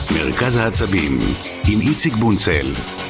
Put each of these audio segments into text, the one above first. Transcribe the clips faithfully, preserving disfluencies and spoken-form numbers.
מרכז העצבים עם איציק בונצל.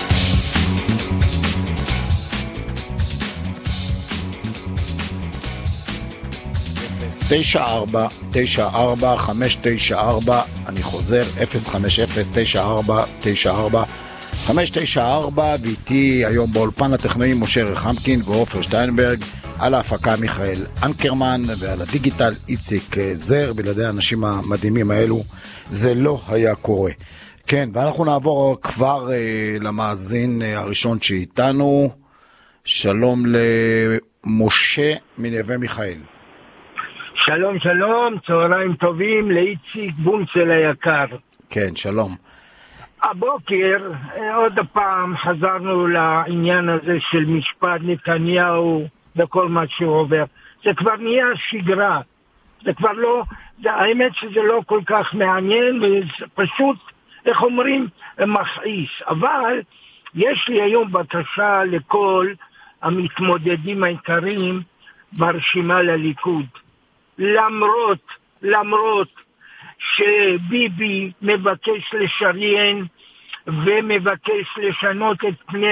תשע ארבע תשע ארבע חמש תשע ארבע, אני חוזר, אפס חמש אפס תשע ארבע תשע ארבע חמש תשע ארבע, ואיתי היום באולפן הטכנאים משה רחמקין ועופר שטיינברג, על ההפקה מיכאל אנקרמן, ועל הדיגיטל איציק זר. בלעדי האנשים המדהימים האלו זה לא היה קורה. כן, ואנחנו נעבור כבר אה, למאזין אה, הראשון שאיתנו. שלום למשה מנווה מיכאל. שלום שלום, צהריים טובים לאיציק בונצל היקר. כן, שלום. הבוקר עוד פעם חזרנו לעניין הזה של משפט נתניהו וכל מה שהוא עובר. זה כבר נהיה שגרה. זה כבר לא, זה, האמת שזה לא כל כך מעניין, וזה פשוט, איך אומרים, מכעיס. אבל יש לי היום בקשה לכל המתמודדים העיקריים ברשימה לליכוד. למרות, למרות שביבי מבקש לשריין ומבקש לשנות את פני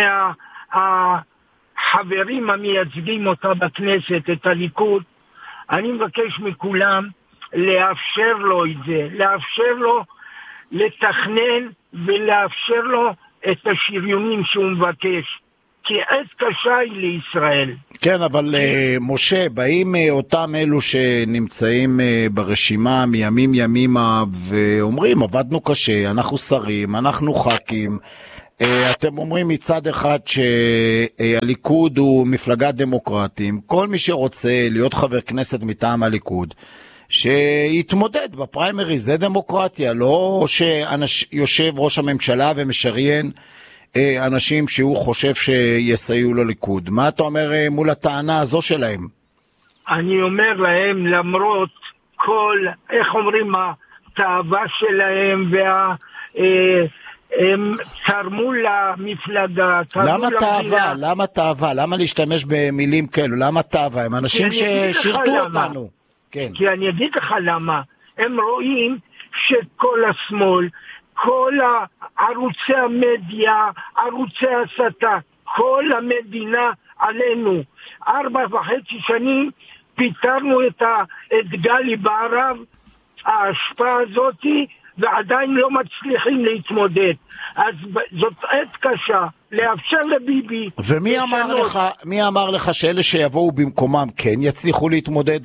החברים המייצגים אותה בכנסת, את הליכוד, אני מבקש מכולם לאפשר לו את זה, לאפשר לו לתכנן ולאפשר לו את השריונים שהוא מבקש. כי עת קשה היא לישראל. כן, אבל uh, משה, באים uh, אותם אלו שנמצאים uh, ברשימה מימים ימימה ואומרים, עבדנו קשה, אנחנו שרים, אנחנו ח"כים. Uh, אתם אומרים מצד אחד שהליכוד uh, הוא מפלגה דמוקרטים. כל מי שרוצה להיות חבר כנסת מטעם הליכוד, שיתמודד בפריימריז, זה דמוקרטיה, לא שיושב ראש הממשלה ומשריין אנשים שהוא חושב שיסייעו לליכוד. מה אתה אומר מול הטענה הזו שלהם? אני אומר להם, למרות כל, איך אומרים, התאווה שלהם, וה... הם תרמו למפלגה. למה תאווה? למה תאווה? למה להשתמש במילים כאלו? למה תאווה? הם אנשים ששירתו אותנו. כן. כי אני אגיד לך למה. הם רואים שכל השמאל, כל ערוצי המדיה, ערוצי הסתה, כל המדינה עלינו. ארבע וחצי שנים פיתרנו את, ה, את גלי בערב, ההשפעה הזאת, ועדיין לא מצליחים להתמודד. אז זאת עת קשה, לאפשר לביבי... ומי אמר לך, מי אמר לך שאלה שיבואו במקומם כן יצליחו להתמודד?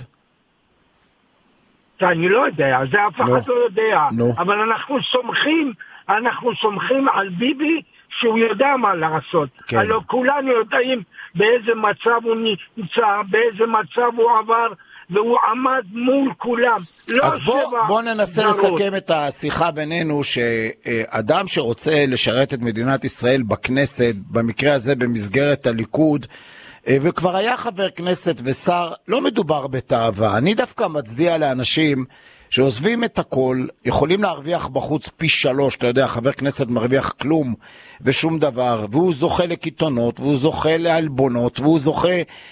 אני לא יודע, זה אף אחד לא, לא יודע. לא. אבל אנחנו סומכים, אנחנו סומכים על ביבי שהוא יודע מה לעשות. כן. הלוא כולנו יודעים באיזה מצב הוא נמצא, באיזה מצב הוא עבר, והוא עמד מול כולם. לא אז בוא, בוא ננסה דרות. לסכם את השיחה בינינו, שאדם שרוצה לשרת את מדינת ישראל בכנסת, במקרה הזה במסגרת הליכוד, וכבר היה חבר כנסת ושר, לא מדובר בתאווה. אני דווקא מצדיע לאנשים שעוזבים את הכל, יכולים להרוויח בחוץ פי שלוש, אתה יודע, חבר כנסת מרוויח כלום ושום דבר, והוא זוכה לקיתונות, והוא זוכה לאלבונות, והוא זוכה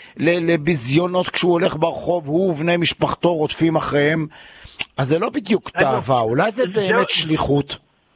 לבזיונות כשהוא הולך ברחוב, הוא ובני משפחתו רודפים אחריהם. אז זה לא בדיוק תאווה, אולי זה באמת שליחות.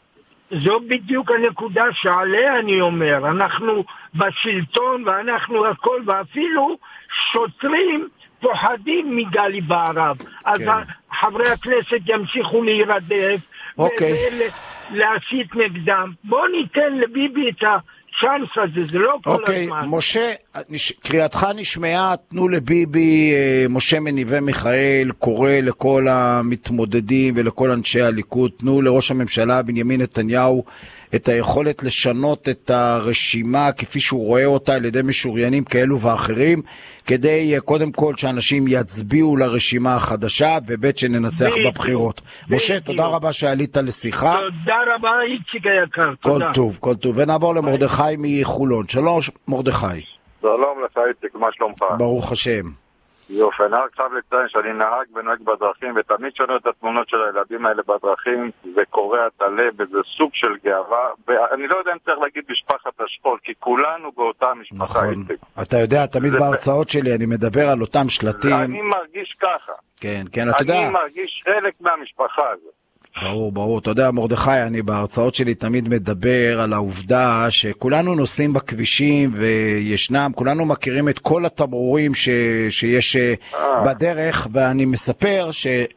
זו בדיוק הנקודה שעליה אני אומר, אנחנו בשלטון ואנחנו הכל, ואפילו שוטרים פוחדים מגלי בערב. אז כן. חברי הכנסת ימשיכו להירדף, אוקיי. ולהסית נגדם. בוא ניתן לביבי את הצ'אנס הזה, זה לא כל אוקיי. הזמן. משה, קריאתך נשמעה, תנו לביבי, משה מנווה מיכאל, קורא לכל המתמודדים ולכל אנשי הליכוד, תנו לראש הממשלה בנימין נתניהו את היכולת לשנות את הרשימה כפי שהוא רואה אותה על ידי משוריינים כאלו ואחרים, כדי קודם כל שאנשים יצביעו לרשימה החדשה, ובית שננצח בבחירות. משה, תודה רבה שעלית לשיחה. תודה רבה, איציק היקר. כל טוב, כל טוב. ונעבור למרדכי מחולון. שלום, מרדכי. שלום לך, איציק, מה שלומך? ברוך השם. יופי, אני רק חייב לציין שאני נהג ונוהג בדרכים, ותמיד שאני את התמונות של הילדים האלה בדרכים, זה קורע את הלב, וזה סוג של גאווה, ואני לא יודע אם צריך להגיד משפחת השכול, כי כולנו באותה משפחה. נכון, אתה יודע, תמיד בהרצאות שלי אני מדבר על אותם שלטים. אני מרגיש ככה. כן, כן, אתה יודע. אני מרגיש חלק מהמשפחה הזאת. ברור, ברור. אתה יודע, מרדכי, אני בהרצאות שלי תמיד מדבר על העובדה שכולנו נוסעים בכבישים וישנם, כולנו מכירים את כל התמרורים ש... שיש בדרך, ואני מספר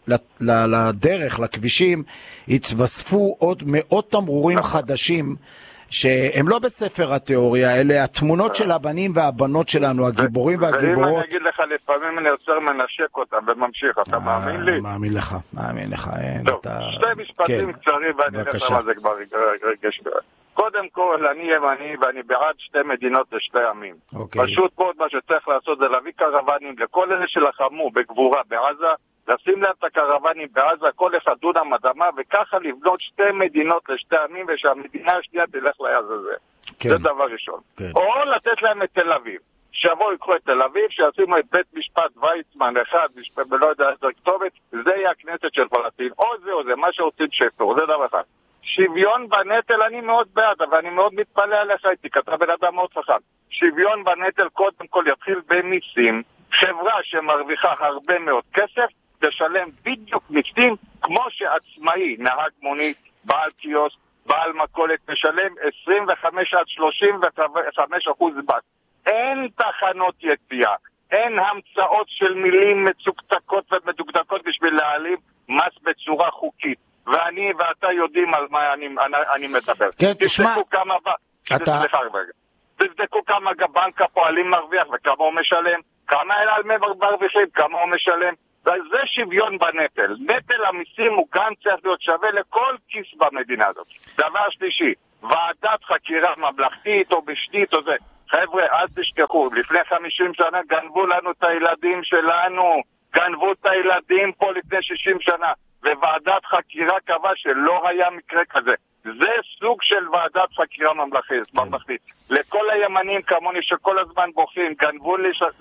שלדרך, לכבישים, התווספו עוד מאות תמרורים חדשים, שהם לא בספר התיאוריה, אלה התמונות של הבנים והבנות שלנו, הגיבורים והגיבורות. ואם אני אגיד לך, לפעמים אני יוצר מנשק אותם וממשיך, אתה מאמין לי? מאמין לך, מאמין לך. טוב, שתי משפטים קצרים, ואני אגיד לך מה זה כבר רגש. קודם כל, אני ימני ואני בעד שתי מדינות לשתי עמים. פשוט מאוד מה שצריך לעשות זה להביא קרוונים לכל אלה שלחמו בגבורה בעזה, לשים להם את הקרוונים בעזה, כל אחד דונם אדמה, וככה לבנות שתי מדינות לשתי עמים, ושהמדינה השנייה תלך לעזאזל. כן. זה דבר ראשון. כן. או לתת להם את תל אביב. שיבואו יקחו את תל אביב, שישימו את בית משפט ויצמן אחד, ולא יודע איזה כתובת, זה יהיה הכנסת של פלסטין. או זה או זה, מה שרוצים שפטור, זה דבר אחד. שוויון בנטל אני מאוד בעד, אבל אני מאוד מתפלא עליך, הייתי כתב בן אדם מאוד חכם. שוויון בנטל קודם כל יתחיל במיסים, חברה שמרוויחה הרבה מאוד כסף, תשלם בדיוק מיסים, כמו שעצמאי, נהג מונית, בעל קיוסק, בעל מכולת, משלם עשרים וחמש עד שלושים וחמש אחוז מס. אין תחנות יציאה, אין המצאות של מילים מצוקתקות ומדוקדקות בשביל להעלים מס בצורה חוקית. ואני ואתה יודעים על מה אני, אני, אני מדבר. כן, תשמע, כמה, אתה... תבדקו כמה בנק הפועלים מרוויח וכמה הוא משלם, כמה אל מרוויחים, כמה הוא משלם. זה שוויון בנטל. נטל המיסים הוא גם צריך להיות שווה לכל כיס במדינה הזאת. דבר שלישי, ועדת חקירה ממלכתית או בשתית או זה. חבר'ה, אל תשכחו, לפני חמישים שנה גנבו לנו את הילדים שלנו, גנבו את הילדים פה לפני שישים שנה, וועדת חקירה קבעה שלא היה מקרה כזה. זה סוג של ועדת חקירה ממלכתית. ממלכתית. לכל הימנים כמוני שכל הזמן בוכים, גנבו לי